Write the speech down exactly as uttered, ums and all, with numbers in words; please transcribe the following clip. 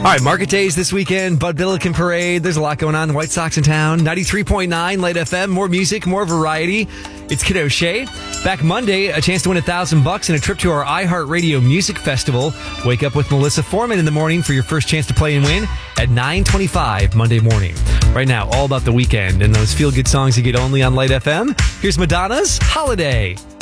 All right, market days this weekend, Bud Billiken Parade. There's a lot going on. The White Sox in town. ninety-three point nine Light F M. More music, more variety. It's Kid O'Shea. Back Monday, a chance to win a thousand bucks and a trip to our iHeartRadio Music Festival. Wake up with Melissa Foreman in the morning for your first chance to play and win at nine twenty-five Monday morning. Right now, all about the weekend and those feel-good songs you get only on Light F M. Here's Madonna's Holiday.